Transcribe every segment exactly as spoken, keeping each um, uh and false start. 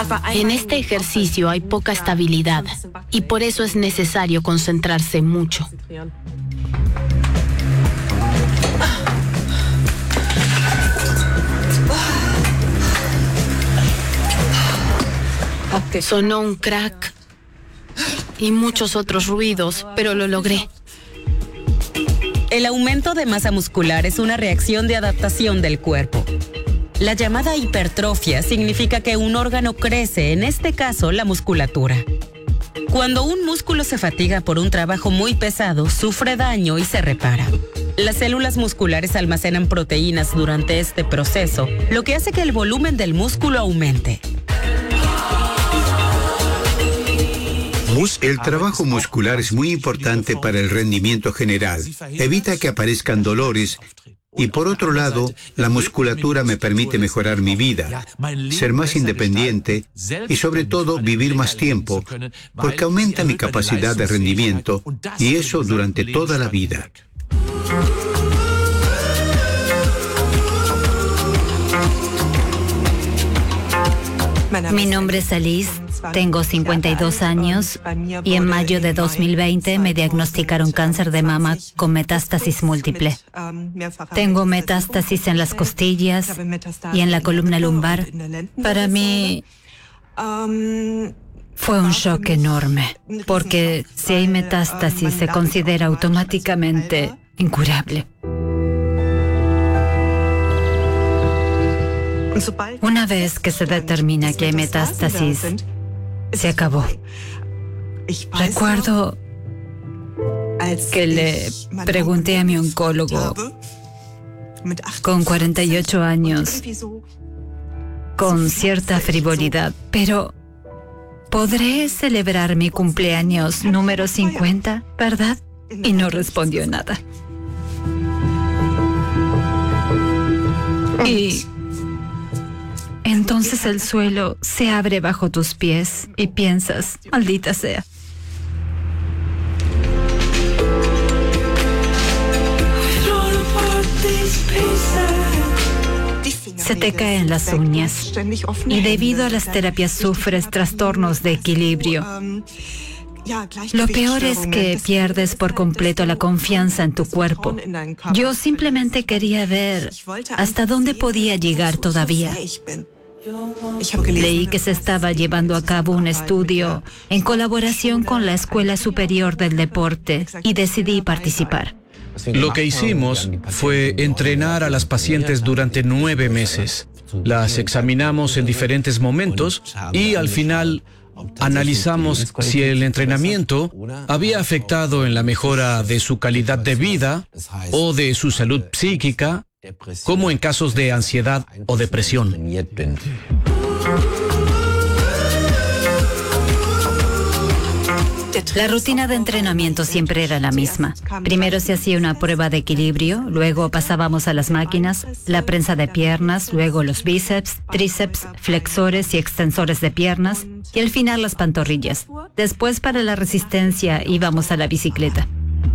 En este ejercicio hay poca estabilidad y por eso es necesario concentrarse mucho. Sonó un crack y muchos otros ruidos, pero lo logré. El aumento de masa muscular es una reacción de adaptación del cuerpo. La llamada hipertrofia significa que un órgano crece, en este caso la musculatura. Cuando un músculo se fatiga por un trabajo muy pesado, sufre daño y se repara. Las células musculares almacenan proteínas durante este proceso, lo que hace que el volumen del músculo aumente. El trabajo muscular es muy importante para el rendimiento general. Evita que aparezcan dolores y, por otro lado, la musculatura me permite mejorar mi vida, ser más independiente y, sobre todo, vivir más tiempo, porque aumenta mi capacidad de rendimiento y eso durante toda la vida. Mi nombre es Alice, tengo cincuenta y dos años y en mayo de dos mil veinte me diagnosticaron cáncer de mama con metástasis múltiple. Tengo metástasis en las costillas y en la columna lumbar. Para mí fue un shock enorme, porque si hay metástasis se considera automáticamente incurable. Una vez que se determina que hay metástasis, se acabó. Recuerdo que le pregunté a mi oncólogo con cuarenta y ocho años, con cierta frivolidad, pero ¿podré celebrar mi cumpleaños número cincuenta, verdad? Y no respondió nada. Y entonces el suelo se abre bajo tus pies y piensas, maldita sea. Se te caen las uñas y debido a las terapias sufres trastornos de equilibrio. Lo peor es que pierdes por completo la confianza en tu cuerpo. Yo simplemente quería ver hasta dónde podía llegar todavía. Leí que se estaba llevando a cabo un estudio en colaboración con la Escuela Superior del Deporte y decidí participar. Lo que hicimos fue entrenar a las pacientes durante nueve meses. Las examinamos en diferentes momentos y al final analizamos si el entrenamiento había afectado en la mejora de su calidad de vida o de su salud psíquica, como en casos de ansiedad o depresión. La rutina de entrenamiento siempre era la misma. Primero se hacía una prueba de equilibrio, luego pasábamos a las máquinas, la prensa de piernas, luego los bíceps, tríceps, flexores y extensores de piernas, y al final las pantorrillas. Después, para la resistencia, íbamos a la bicicleta.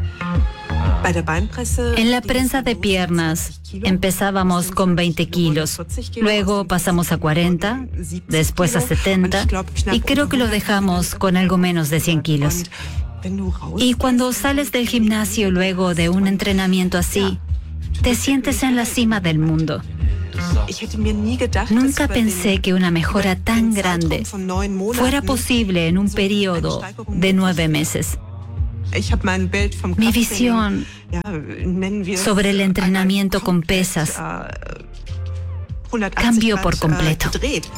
En la prensa de piernas empezábamos con veinte kilos, luego pasamos a cuarenta, después a setenta y creo que lo dejamos con algo menos de cien kilos. Y cuando sales del gimnasio luego de un entrenamiento así, te sientes en la cima del mundo. Nunca pensé que una mejora tan grande fuera posible en un periodo de nueve meses. Mi visión sobre el entrenamiento con pesas cambió por completo.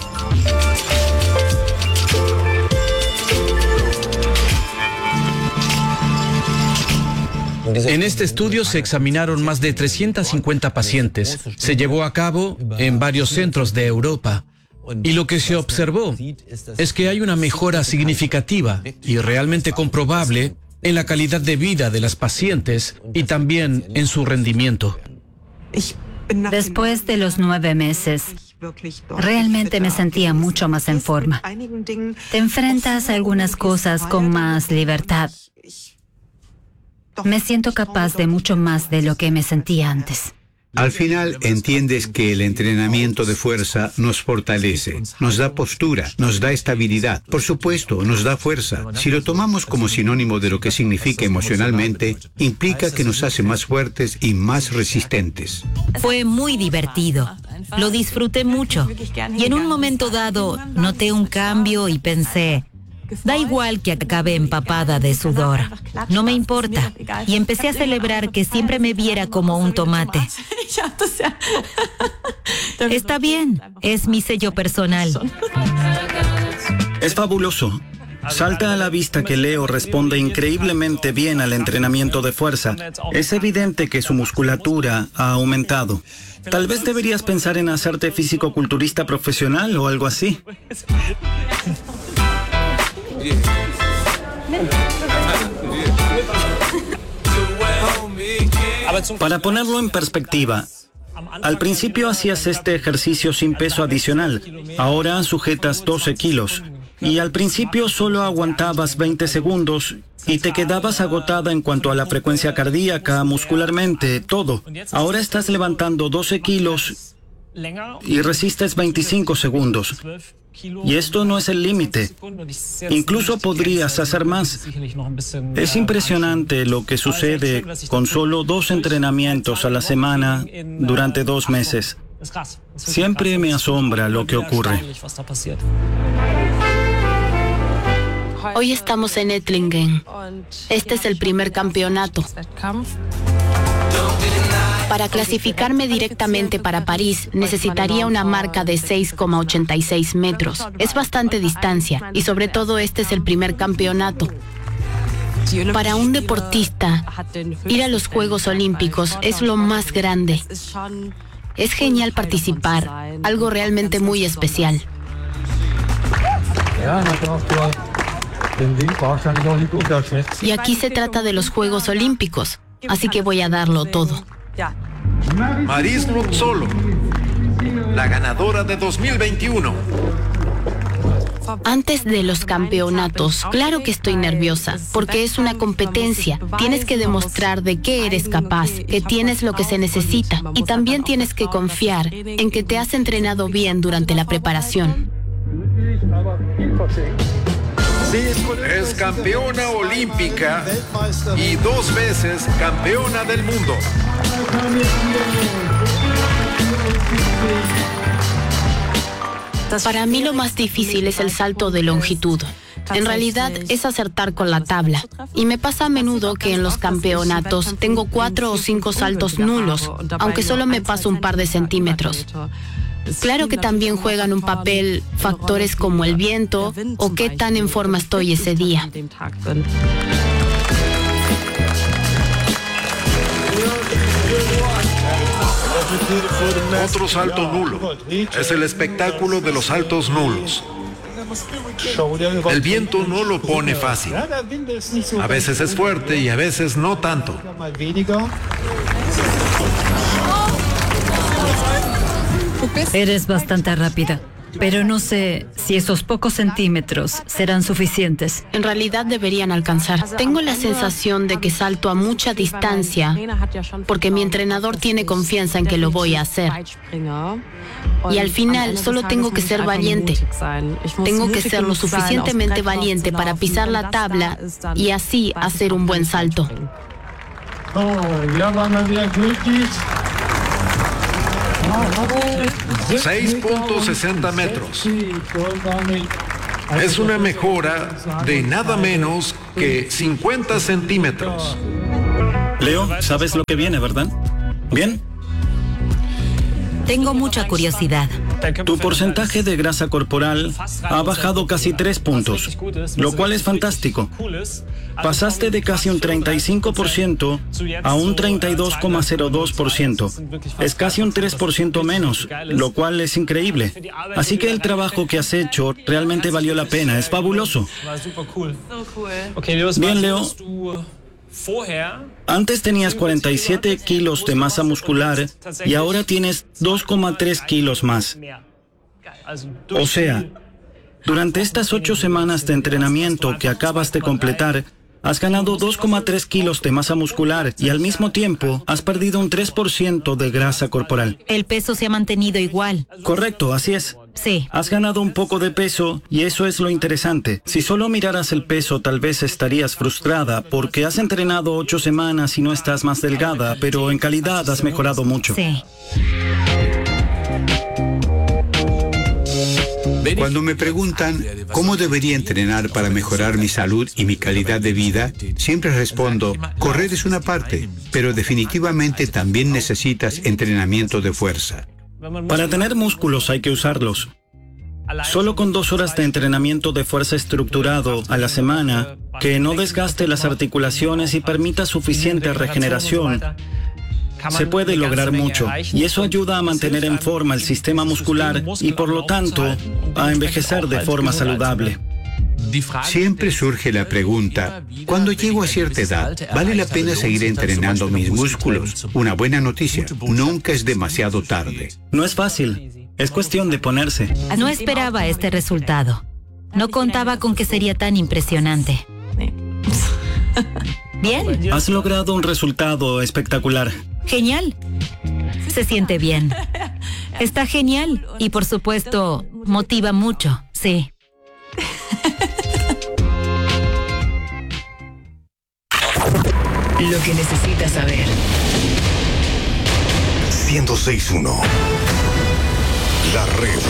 En este estudio se examinaron más de trescientas cincuenta pacientes. Se llevó a cabo en varios centros de Europa. Y lo que se observó es que hay una mejora significativa y realmente comprobable en la calidad de vida de las pacientes y también en su rendimiento. Después de los nueve meses, realmente me sentía mucho más en forma. Te enfrentas a algunas cosas con más libertad. Me siento capaz de mucho más de lo que me sentía antes. Al final entiendes que el entrenamiento de fuerza nos fortalece, nos da postura, nos da estabilidad. Por supuesto, nos da fuerza. Si lo tomamos como sinónimo de lo que significa emocionalmente, implica que nos hace más fuertes y más resistentes. Fue muy divertido. Lo disfruté mucho. Y en un momento dado noté un cambio y pensé, da igual que acabe empapada de sudor, no me importa. Y empecé a celebrar que siempre me viera como un tomate. Está bien, es mi sello personal. Es fabuloso. Salta a la vista que Leo responde increíblemente bien al entrenamiento de fuerza. Es evidente que su musculatura ha aumentado. Tal vez deberías pensar en hacerte físico-culturista profesional o algo así. Para ponerlo en perspectiva, al principio hacías este ejercicio sin peso adicional, ahora sujetas doce kilos. Y al principio solo aguantabas veinte segundos y te quedabas agotada en cuanto a la frecuencia cardíaca, muscularmente, todo. Ahora estás levantando doce kilos y resistes veinticinco segundos. Y esto no es el límite. Incluso podrías hacer más. Es impresionante lo que sucede con solo dos entrenamientos a la semana durante dos meses. Siempre me asombra lo que ocurre. Hoy estamos en Ettlingen. Este es el primer campeonato. Para clasificarme directamente para París, necesitaría una marca de seis coma ochenta y seis metros. Es bastante distancia y sobre todo este es el primer campeonato. Para un deportista, ir a los Juegos Olímpicos es lo más grande. Es genial participar, algo realmente muy especial. Y aquí se trata de los Juegos Olímpicos, así que voy a darlo todo. Maris Ruzzolo, la ganadora de dos mil veintiuno. Antes de los campeonatos, claro que estoy nerviosa, porque es una competencia. Tienes que demostrar de qué eres capaz, que tienes lo que se necesita, y también tienes que confiar en que te has entrenado bien durante la preparación. Es campeona olímpica y dos veces campeona del mundo. Para mí lo más difícil es el salto de longitud. En realidad es acertar con la tabla. Y me pasa a menudo que en los campeonatos tengo cuatro o cinco saltos nulos, aunque solo me paso un par de centímetros. Claro que también juegan un papel factores como el viento o qué tan en forma estoy ese día. Otro salto nulo. Es el espectáculo de los saltos nulos. El viento no lo pone fácil. A veces es fuerte y a veces no tanto. Eres bastante rápida, pero no sé si esos pocos centímetros serán suficientes. En realidad deberían alcanzar. Tengo la sensación de que salto a mucha distancia porque mi entrenador tiene confianza en que lo voy a hacer. Y al final solo tengo que ser valiente. Tengo que ser lo suficientemente valiente para pisar la tabla y así hacer un buen salto. seis punto sesenta metros. Es una mejora de nada menos que cincuenta centímetros. Leo, sabes lo que viene, ¿verdad? ¿Bien? Tengo mucha curiosidad. Tu porcentaje de grasa corporal ha bajado casi tres puntos, lo cual es fantástico. Pasaste de casi un treinta y cinco por ciento a un treinta y dos coma cero dos por ciento. Es casi un tres por ciento menos, lo cual es increíble. Así que el trabajo que has hecho realmente valió la pena. Es fabuloso. Bien, Leo. Antes tenías cuarenta y siete kilos de masa muscular y ahora tienes dos coma tres kilos más. O sea, durante estas ocho semanas de entrenamiento que acabas de completar, Has ganado dos coma tres kilos de masa muscular y al mismo tiempo has perdido un tres por ciento de grasa corporal. El peso se ha mantenido igual. Correcto, así es. Sí. Has ganado un poco de peso y eso es lo interesante. Si solo miraras el peso, tal vez estarías frustrada porque has entrenado ocho semanas y no estás más delgada, pero en calidad has mejorado mucho. Sí. Cuando me preguntan cómo debería entrenar para mejorar mi salud y mi calidad de vida, siempre respondo, correr es una parte, pero definitivamente también necesitas entrenamiento de fuerza. Para tener músculos hay que usarlos. Solo con dos horas de entrenamiento de fuerza estructurado a la semana, que no desgaste las articulaciones y permita suficiente regeneración, se puede lograr mucho, y eso ayuda a mantener en forma el sistema muscular y, por lo tanto, a envejecer de forma saludable. Siempre surge la pregunta, cuando llego a cierta edad, ¿vale la pena seguir entrenando mis músculos? Una buena noticia, nunca es demasiado tarde. No es fácil, es cuestión de ponerse. No esperaba este resultado. No contaba con que sería tan impresionante. Bien. Has logrado un resultado espectacular. Genial. Se siente bien. Está genial y, por supuesto, motiva mucho, sí. Lo que necesitas saber. ciento seis punto uno. La red.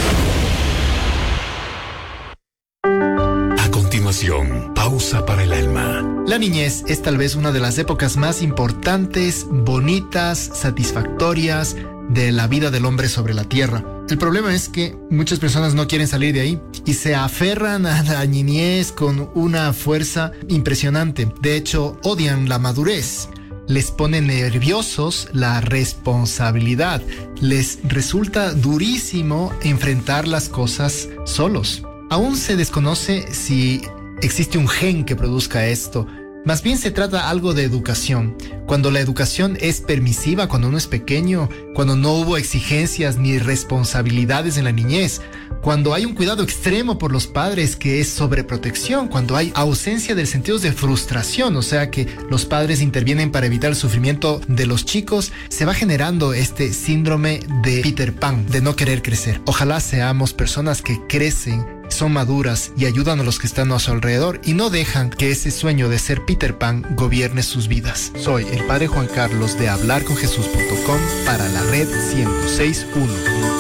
A continuación, pausa para el alma. La niñez es tal vez una de las épocas más importantes, bonitas, satisfactorias de la vida del hombre sobre la tierra. El problema es que muchas personas no quieren salir de ahí y se aferran a la niñez con una fuerza impresionante. De hecho, odian la madurez. Les pone nerviosos la responsabilidad. Les resulta durísimo enfrentar las cosas solos. Aún se desconoce si existe un gen que produzca esto. Más bien se trata algo de educación. Cuando la educación es permisiva, cuando uno es pequeño, cuando no hubo exigencias ni responsabilidades en la niñez, cuando hay un cuidado extremo por los padres que es sobreprotección, cuando hay ausencia del sentido de frustración, o sea que los padres intervienen para evitar el sufrimiento de los chicos, se va generando este síndrome de Peter Pan, de no querer crecer. Ojalá seamos personas que crecen, son maduras y ayudan a los que están a su alrededor y no dejan que ese sueño de ser Peter Pan gobierne sus vidas. Soy el Padre Juan Carlos de hablar con jesús punto com para la red ciento seis punto uno.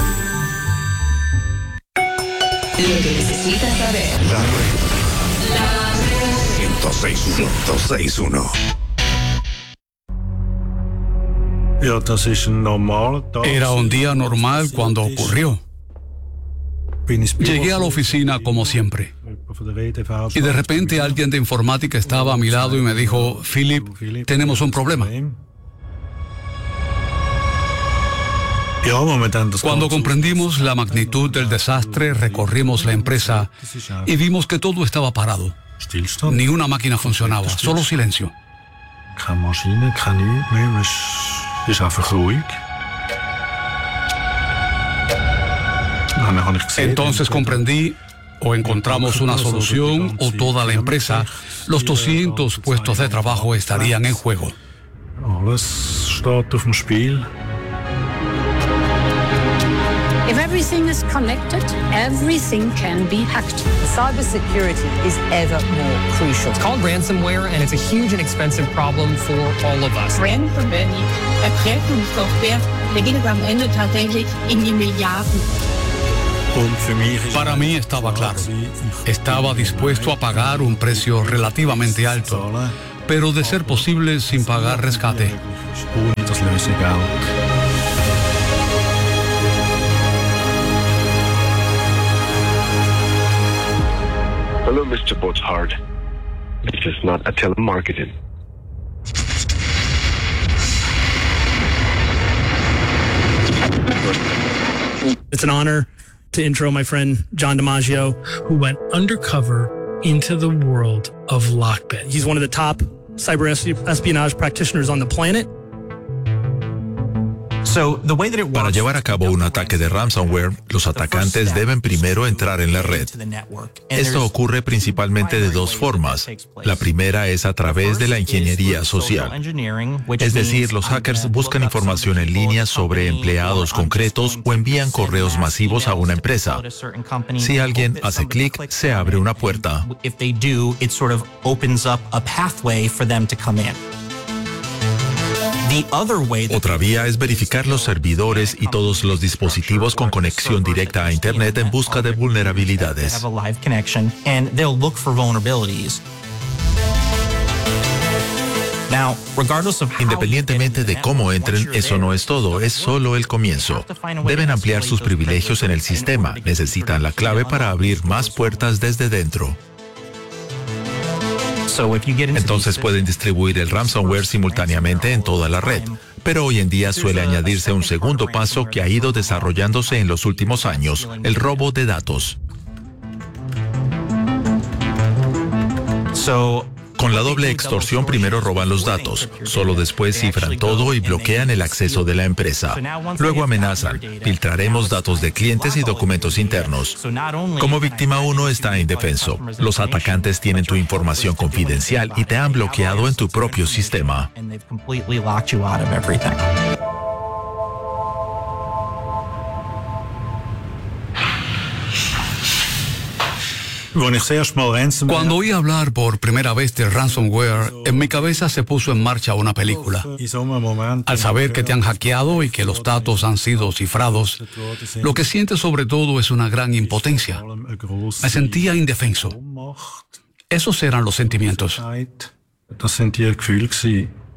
Lo que necesitas saber. La red. La red. ciento seis punto uno. Era un día normal cuando ocurrió. Llegué a la oficina como siempre. Y de repente alguien de informática estaba a mi lado y me dijo, Philip, tenemos un problema. Cuando comprendimos la magnitud del desastre, recorrimos la empresa y vimos que todo estaba parado. Ni una máquina funcionaba, solo silencio. Entonces comprendí, o encontramos una solución o toda la empresa, los doscientos puestos de trabajo estarían en juego. If everything is connected, everything can be hacked. Cybersecurity is ever more crucial. It's called ransomware, and it's a huge and expensive problem for all of us. Ransomware, die Erpressungssoftware, da geht es am Ende tatsächlich in die Milliarden. Para mí estaba claro. Estaba dispuesto a pagar un precio relativamente alto, pero de ser posible sin pagar rescate. Hello, Mister Bothard. This is not a telemarketing. It's an honor to intro my friend John DiMaggio, who went undercover into the world of Lockbit. He's one of the top cyber espionage practitioners on the planet. Para llevar a cabo un ataque de ransomware, los atacantes deben primero entrar en la red. Esto ocurre principalmente de dos formas. La primera es a través de la ingeniería social. Es decir, los hackers buscan información en línea sobre empleados concretos o envían correos masivos a una empresa. Si alguien hace clic, se abre una puerta. Otra vía es verificar los servidores y todos los dispositivos con conexión directa a Internet en busca de vulnerabilidades. Independientemente de cómo entren, eso no es todo, es solo el comienzo. Deben ampliar sus privilegios en el sistema, necesitan la clave para abrir más puertas desde dentro. Entonces pueden distribuir el ransomware simultáneamente en toda la red. Pero hoy en día suele añadirse un segundo paso que ha ido desarrollándose en los últimos años, el robo de datos. Con la doble extorsión primero roban los datos, solo después cifran todo y bloquean el acceso de la empresa. Luego amenazan, filtraremos datos de clientes y documentos internos. Como víctima uno está indefenso. Los atacantes tienen tu información confidencial y te han bloqueado en tu propio sistema. Cuando oí hablar por primera vez del ransomware, en mi cabeza se puso en marcha una película. Al saber que te han hackeado y que los datos han sido cifrados, lo que sientes sobre todo es una gran impotencia. Me sentía indefenso. Esos eran los sentimientos.